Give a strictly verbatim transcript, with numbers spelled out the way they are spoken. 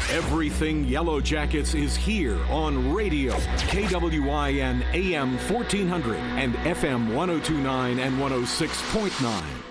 Everything Yellow Jackets is here on radio, K W I N A M fourteen hundred and F M one oh two point nine and one oh six point nine.